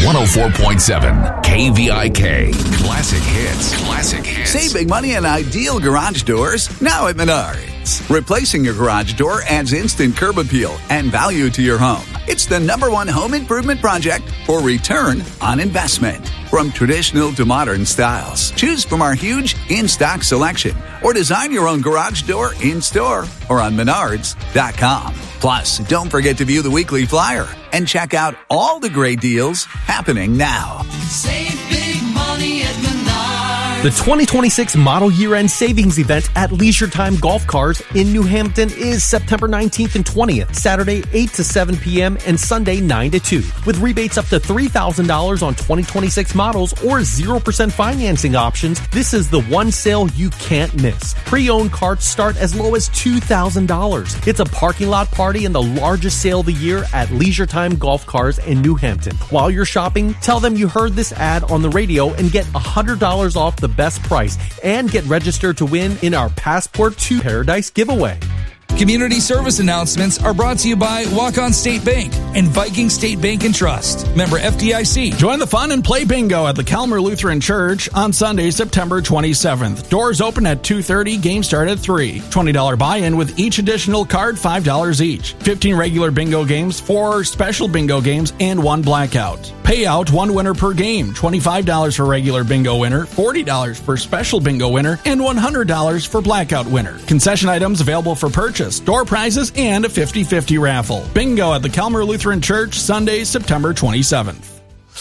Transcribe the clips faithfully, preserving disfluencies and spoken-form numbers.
one oh four point seven K V I K. Classic hits. Classic hits. Save big money on ideal garage doors now at Menards. Replacing your garage door adds instant curb appeal and value to your home. It's the number one home improvement project for return on investment. From traditional to modern styles, choose from our huge in-stock selection or design your own garage door in-store or on menards dot com. Plus, don't forget to view the weekly flyer and check out all the great deals happening now. Save big money at Menards. The twenty twenty-six Model Year-End Savings Event at Leisure Time Golf Cars in New Hampton is September nineteenth and twentieth, Saturday eight to seven p.m. and Sunday nine to two. With rebates up to three thousand dollars on twenty twenty-six models or zero percent financing options, this is the one sale you can't miss. Pre-owned carts start as low as two thousand dollars. It's a parking lot party and the largest sale of the year at Leisure Time Golf Cars in New Hampton. While you're shopping, tell them you heard this ad on the radio and get one hundred dollars off the best price and get registered to win in our Passport to Paradise giveaway. Community service announcements are brought to you by Walk-On State Bank and Viking State Bank and Trust. Member F D I C. Join the fun and play bingo at the Calmer Lutheran Church on Sunday, September twenty-seventh. Doors open at two thirty, game start at three. twenty dollars buy-in with each additional card, five dollars each. fifteen regular bingo games, four special bingo games, and one blackout. Payout, one winner per game. twenty-five dollars for regular bingo winner, forty dollars for special bingo winner, and one hundred dollars for blackout winner. Concession items available for purchase, door prizes, and a fifty-fifty raffle. Bingo at the Calmer Lutheran Church, Sunday, September twenty-seventh.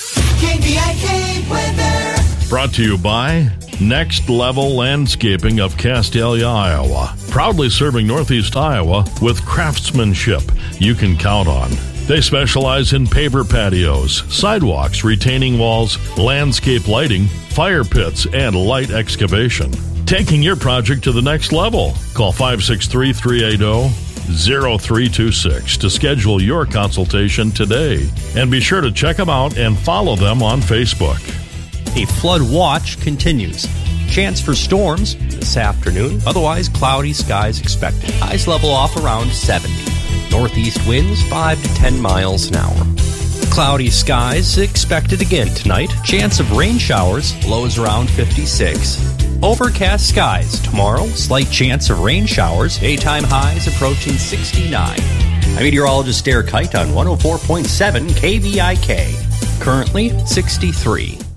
K V I K weather. Brought to you by Next Level Landscaping of Castalia, Iowa. Proudly serving Northeast Iowa with craftsmanship you can count on. They specialize in paver patios, sidewalks, retaining walls, landscape lighting, fire pits, and light excavation. Taking your project to the next level. Call five six three, three eight zero, zero three two six to schedule your consultation today. And be sure to check them out and follow them on Facebook. A flood watch continues. Chance for storms this afternoon. Otherwise, cloudy skies expected. Highs level off around seventy. Northeast winds five to ten miles an hour. Cloudy skies expected again tonight. Chance of rain showers. Lows around fifty-six. Overcast skies tomorrow. Slight chance of rain showers. Daytime highs approaching sixty-nine. I'm meteorologist Derek Height on one oh four point seven K V I K. Currently sixty-three.